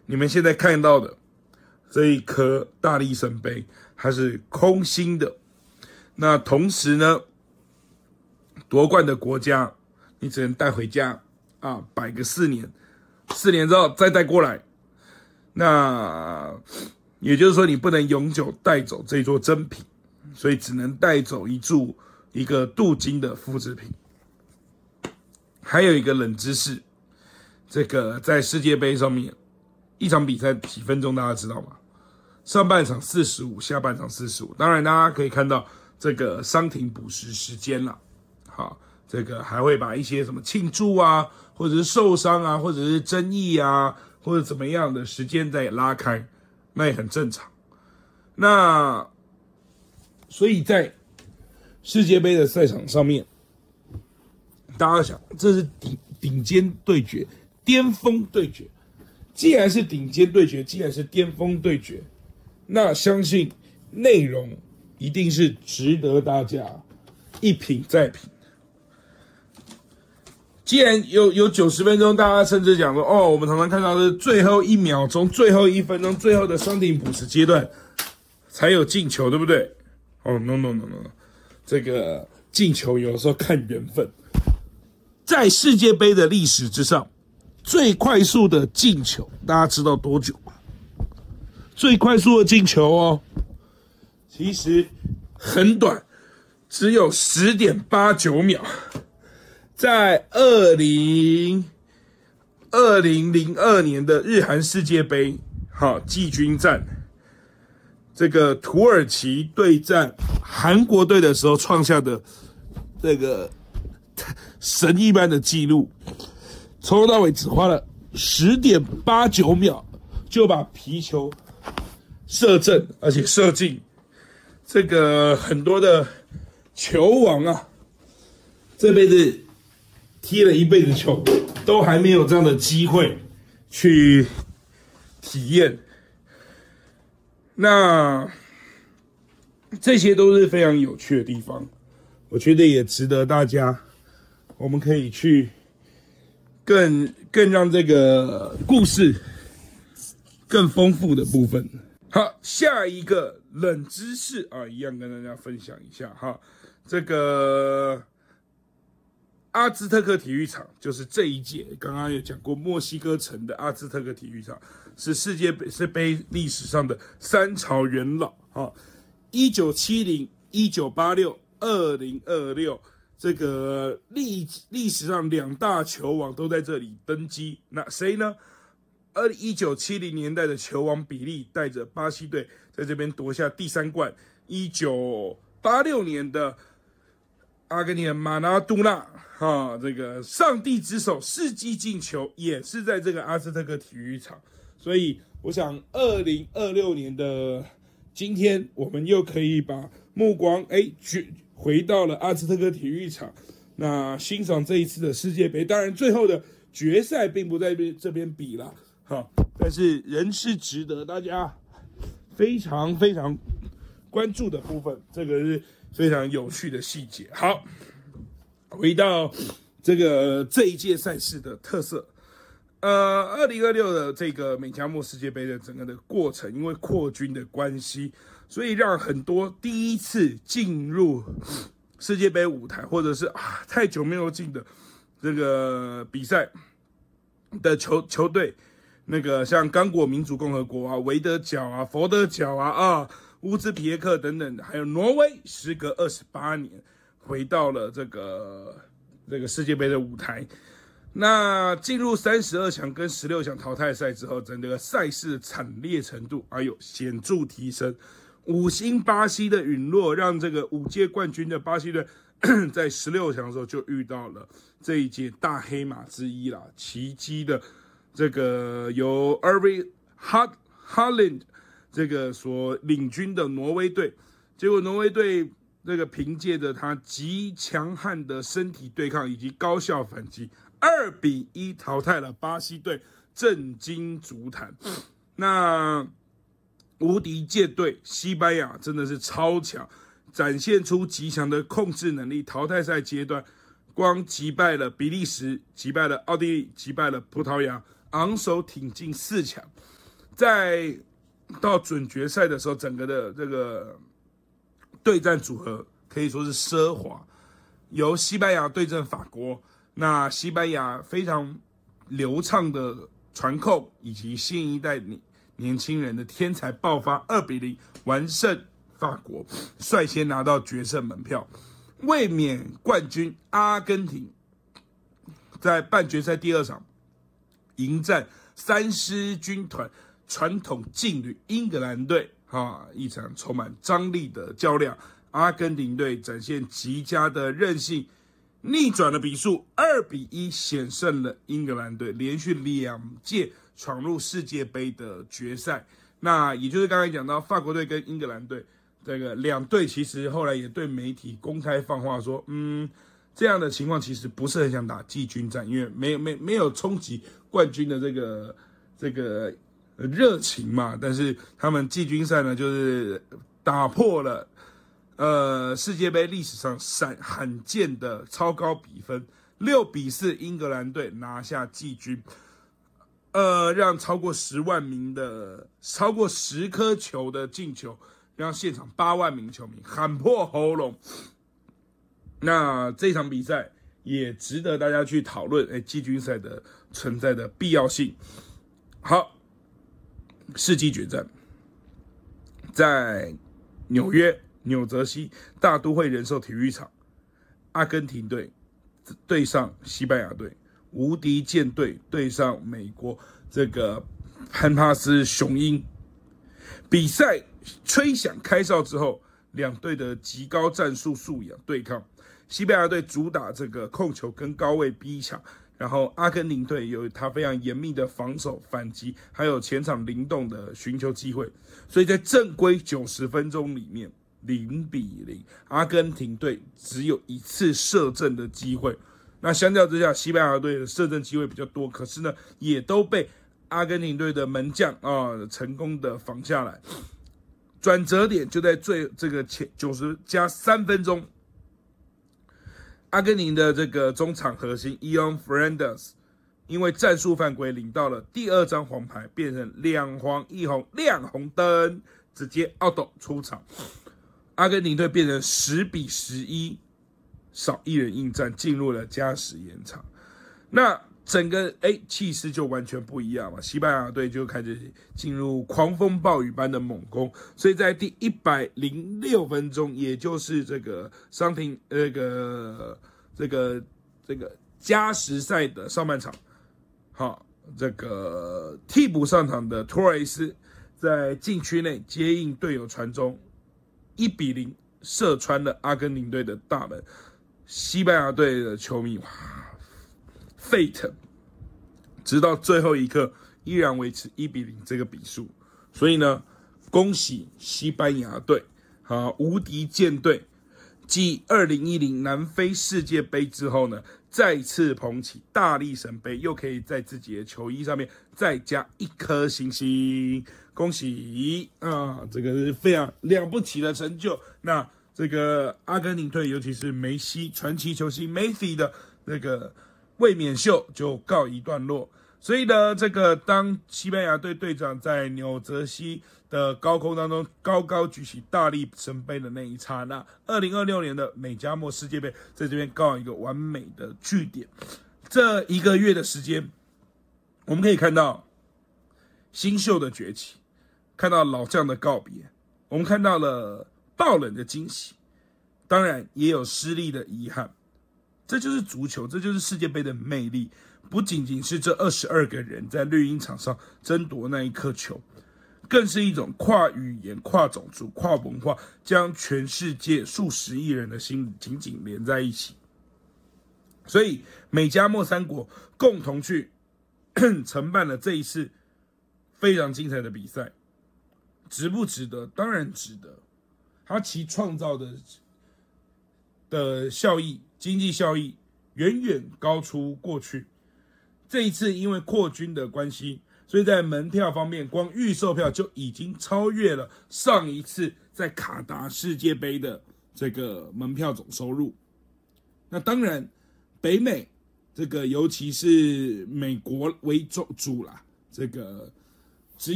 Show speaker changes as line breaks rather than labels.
你们现在看到的这一颗大力神杯，它是空心的。那同时呢，夺冠的国家你只能带回家啊，摆个4年，4年之后再带过来。那也就是说，你不能永久带走这座珍品，所以只能带走一个镀金的复制品。还有一个冷知识，这个在世界杯上面，一场比赛几分钟，大家知道吗？上半场45，下半场45。当然，大家可以看到这个伤停补时时间啦。好，这个还会把一些什么庆祝啊，或者是受伤啊，或者是争议啊，或者怎么样的时间再拉开，那也很正常。那所以在世界杯的赛场上面，大家想，这是顶尖对决、巅峰对决。既然是顶尖对决，既然是巅峰对决，那相信内容一定是值得大家一品再品。既然有90分钟，大家甚至讲说，哦，我们常常看到是最后1秒钟、最后1分钟、最后的伤停补时阶段才有进球，对不对？哦 ，no， 这个进球有时候看缘分。在世界杯的历史之上，最快速的进球，大家知道多久吗？最快速的进球哦，其实很短，只有10.89秒。在2002年的日韩世界杯，季军战，这个土耳其对战韩国队的时候创下的这个神一般的记录，从头到尾只花了10.89秒就把皮球射正，而且射进。这个很多的球王啊，这辈子踢了一辈子球，都还没有这样的机会去体验。那这些都是非常有趣的地方，我觉得也值得大家，我们可以去更让这个故事更丰富的部分。好，下一个冷知识啊，一样跟大家分享一下哈。这个阿兹特克体育场就是这一届，刚刚有讲过，墨西哥城的阿兹特克体育场是世界杯历史上的3朝元老哈。1970、1986、2026，这个历史上2大球王都在这里登基。那谁呢？1970年代的球王比利带着巴西队在这边夺下第3冠。1986年的阿根廷的马拉多纳，这个上帝之手世纪进球也是在这个阿兹特克体育场。所以我想2026年的今天，我们又可以把目光回到了阿兹特克体育场，那欣赏这一次的世界杯。当然最后的决赛并不在这边比啦，但是仍是值得大家非常非常关注的部分，这个是非常有趣的细节。好，回到这一届赛事的特色。2026的这个美加墨世界杯的整个的过程，因为扩军的关系，所以让很多第一次进入世界杯舞台，或者是太久没有进的这个比赛的球队，那个像刚果民主共和国啊、维德角啊、佛得角啊、乌兹别耶克等等，还有挪威，时隔28年回到了这个世界杯的舞台。那进入32强跟16强淘汰赛之后，整个赛事的惨烈程度显著提升。5星巴西的陨落，让这个5届冠军的巴西队在16强的时候就遇到了这一届大黑马之一啦，奇迹的这个由 Erling Haaland 这个所领军的挪威队。结果挪威队这个凭借着他极强悍的身体对抗以及高效反击，2-1淘汰了巴西队，震惊足坛。那无敌舰队西班牙真的是超强，展现出极强的控制能力。淘汰赛阶段，光击败了比利时，击败了奥地利，击败了葡萄牙，昂首挺进4强。 在到准决赛的时候，整个的这个对战组合可以说是奢华，由西班牙对阵法国，那西班牙非常流畅的传控以及新一代年轻人的天才爆发，2-0完胜法国，率先拿到决胜门票。卫冕冠军阿根廷在半决赛第2场迎战三狮军团传统劲旅英格兰队，一场充满张力的较量。阿根廷队展现极佳的韧性，逆转了比数，2-1险胜了英格兰队，连续2届闯入世界杯的决赛。那也就是刚才讲到法国队跟英格兰队，这个两队其实后来也对媒体公开放话说，这样的情况其实不是很想打季军战，因为没有冲击冠军的这个热情嘛。但是他们季军赛呢，就是打破了世界杯历史上罕见的超高比分，6-4英格兰队拿下季军，让超过10颗球的进球，让现场8万名球迷喊破喉咙。那这场比赛也值得大家去讨论，季军赛的存在的必要性。好，世纪决战在纽泽西大都会人寿体育场，阿根廷队对上西班牙队，无敌舰队对上美国这个潘帕斯雄鹰。比赛吹响开哨之后，两队的极高战术素养对抗。西班牙队主打这个控球跟高位逼抢，然后阿根廷队有他非常严密的防守反击，还有前场灵动的寻求机会，所以在正规90分钟里面0-0，阿根廷队只有1次射正的机会。那相较之下，西班牙队的射正机会比较多，可是呢，也都被阿根廷队的门将成功的防下来。转折点就在这个前90+3分钟，阿根廷的这个中场核心 Ion Fernandez 因为战术犯规领到了第2张黄牌，变成2黄1红亮红灯，直接 out 出场。阿根廷队变成10-11，少1人应战，进入了加时延长。那整个气势就完全不一样嘛，西班牙队就开始进入狂风暴雨般的猛攻，所以在第106分钟，也就是这个加时赛的上半场，这个替补上场的托雷斯在禁区内接应队友传中，1-0射穿了阿根廷队的大门。西班牙队的球迷沸腾，直到最后一刻依然维持1-0这个比数。所以呢，恭喜西班牙队无敌舰队，继2010南非世界杯之后呢，再次捧起大力神杯，又可以在自己的球衣上面再加1颗星星，恭喜这个是非常了不起的成就。那这个阿根廷队，尤其是梅西传奇球星梅西的那个卫冕秀就告一段落。所以呢，这个当西班牙队队长在纽泽西的高空当中高高举起大力神杯的那一刹那，2026年的美加墨世界杯在这边告一个完美的句点。这1个月的时间，我们可以看到新秀的崛起，看到老将的告别，我们看到了爆冷的惊喜，当然也有失利的遗憾。这就是足球，这就是世界杯的魅力，不仅仅是这22个人在绿茵场上争夺那一颗球，更是一种跨语言、跨种族、跨文化，将全世界数十亿人的心紧紧连在一起。所以美加墨3国共同去承办了这一次非常精彩的比赛，值不值得？当然值得。它其创造的效益，经济效益远远高出过去。这一次因为扩军的关系，所以在门票方面，光预售票就已经超越了上一次在卡达世界杯的这个门票总收入。那当然，北美这个尤其是美国为主啦，这个